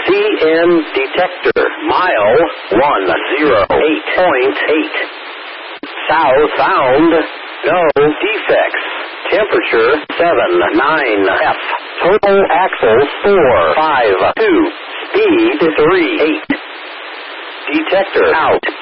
CN detector, mile 108.8. Southbound, no defects. Temperature 79 F. Total axles 452. Speed 38. Detector out.